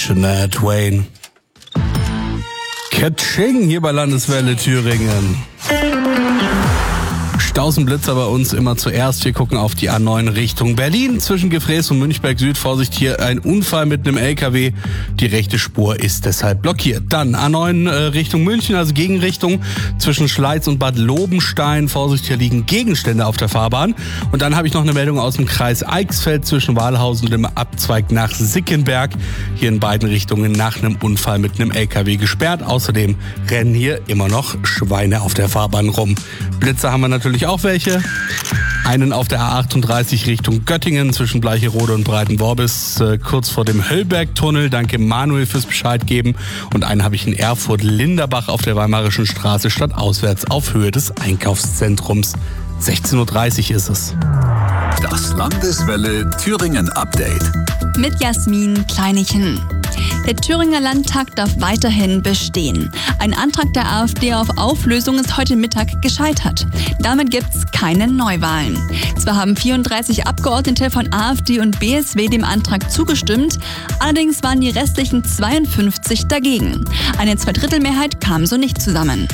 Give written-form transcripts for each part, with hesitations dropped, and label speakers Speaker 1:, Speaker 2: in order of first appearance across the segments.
Speaker 1: Shania Twain. Katsching hier bei Landeswelle Thüringen. Stausenblitzer bei uns immer zuerst. Wir gucken auf die A9 Richtung Berlin. Zwischen Gefräß und Münchberg Süd. Vorsicht, hier ein Unfall mit einem LKW. Die rechte Spur ist deshalb blockiert. Dann A9 Richtung München, also Gegenrichtung zwischen Schleiz und Bad Lobenstein. Vorsicht, hier liegen Gegenstände auf der Fahrbahn. Und dann habe ich noch eine Meldung aus dem Kreis Eichsfeld zwischen Wahlhausen und dem Abzweig nach Sickenberg. Hier in beiden Richtungen nach einem Unfall mit einem LKW gesperrt. Außerdem rennen hier immer noch Schweine auf der Fahrbahn rum. Blitzer haben wir natürlich auch welche. Einen auf der A38 Richtung Göttingen zwischen Bleicherode und Breitenworbis, kurz vor dem Höllbergtunnel. Danke Manuel fürs Bescheid geben. Und einen habe ich in Erfurt-Linderbach auf der Weimarischen Straße stadtauswärts auf Höhe des Einkaufszentrums. 16.30 Uhr ist es.
Speaker 2: Das Landeswelle Thüringen Update.
Speaker 3: Mit Jasmin Kleinichen. Der Thüringer Landtag darf weiterhin bestehen. Ein Antrag der AfD auf Auflösung ist heute Mittag gescheitert. Damit gibt's keine Neuwahlen. Zwar haben 34 Abgeordnete von AfD und BSW dem Antrag zugestimmt, allerdings waren die restlichen 52 dagegen. Eine Zweidrittelmehrheit kam so nicht zusammen.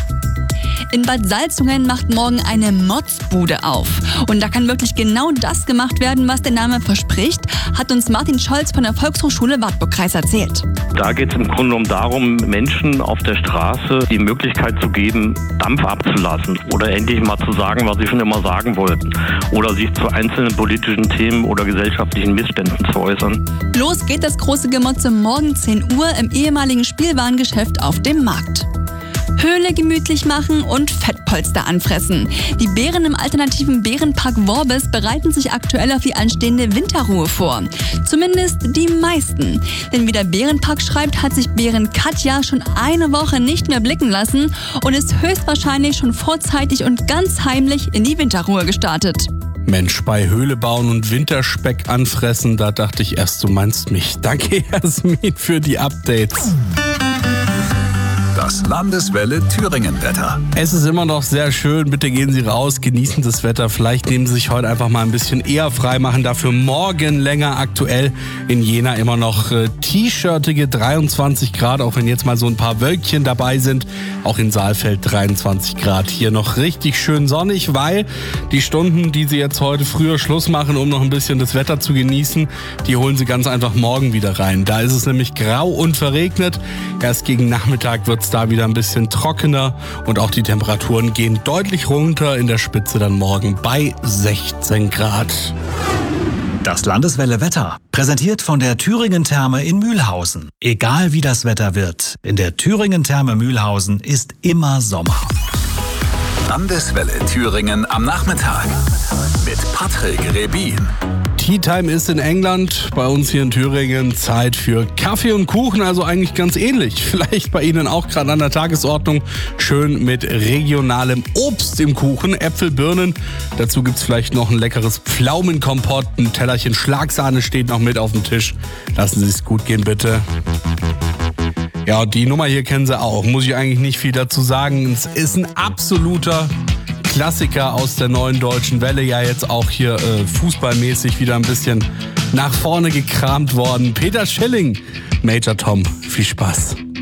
Speaker 3: In Bad Salzungen macht morgen eine Motzbude auf. Und da kann wirklich genau das gemacht werden, was der Name verspricht, hat uns Martin Scholz von der Volkshochschule Wartburg-Kreis erzählt.
Speaker 4: Da geht es im Grunde genommen darum, Menschen auf der Straße die Möglichkeit zu geben, Dampf abzulassen oder endlich mal zu sagen, was sie schon immer sagen wollten. Oder sich zu einzelnen politischen Themen oder gesellschaftlichen Missständen zu äußern.
Speaker 3: Los geht das große Gemotze morgen 10 Uhr im ehemaligen Spielwarengeschäft auf dem Markt. Höhle gemütlich machen und Fettpolster anfressen. Die Bären im alternativen Bärenpark Worbis bereiten sich aktuell auf die anstehende Winterruhe vor. Zumindest die meisten. Denn wie der Bärenpark schreibt, hat sich Bären Katja schon eine Woche nicht mehr blicken lassen und ist höchstwahrscheinlich schon vorzeitig und ganz heimlich in die Winterruhe gestartet.
Speaker 1: Mensch, bei Höhle bauen und Winterspeck anfressen, da dachte ich erst, du meinst mich. Danke, Jasmin, für die Updates.
Speaker 2: Das Landeswelle Thüringen Wetter.
Speaker 1: Es ist immer noch sehr schön. Bitte gehen Sie raus, genießen das Wetter. Vielleicht nehmen Sie sich heute einfach mal ein bisschen eher frei, machen dafür morgen länger. Aktuell in Jena immer noch t-shirtige 23 Grad, auch wenn jetzt mal so ein paar Wölkchen dabei sind. Auch in Saalfeld 23 Grad. Hier noch richtig schön sonnig, weil die Stunden, die Sie jetzt heute früher Schluss machen, um noch ein bisschen das Wetter zu genießen, die holen Sie ganz einfach morgen wieder rein. Da ist es nämlich grau und verregnet. Erst gegen Nachmittag wird es da wieder ein bisschen trockener und auch die Temperaturen gehen deutlich runter, in der Spitze dann morgen bei 16 Grad.
Speaker 5: Das Landeswelle Wetter, präsentiert von der Thüringen Therme in Mühlhausen. Egal wie das Wetter wird, in der Thüringen Therme Mühlhausen ist immer Sommer.
Speaker 2: Landeswelle Thüringen am Nachmittag mit Patrick Rebin.
Speaker 1: Tea Time ist in England, bei uns hier in Thüringen Zeit für Kaffee und Kuchen, also eigentlich ganz ähnlich. Vielleicht bei Ihnen auch gerade an der Tagesordnung. Schön mit regionalem Obst im Kuchen, Äpfel, Birnen. Dazu gibt's vielleicht noch ein leckeres Pflaumenkompott, ein Tellerchen Schlagsahne steht noch mit auf dem Tisch. Lassen Sie es gut gehen, bitte. Ja, die Nummer hier kennen Sie auch, muss ich eigentlich nicht viel dazu sagen. Es ist ein absoluter Klassiker aus der neuen deutschen Welle, ja jetzt auch hier fußballmäßig wieder ein bisschen nach vorne gekramt worden. Peter Schilling, Major Tom, viel Spaß.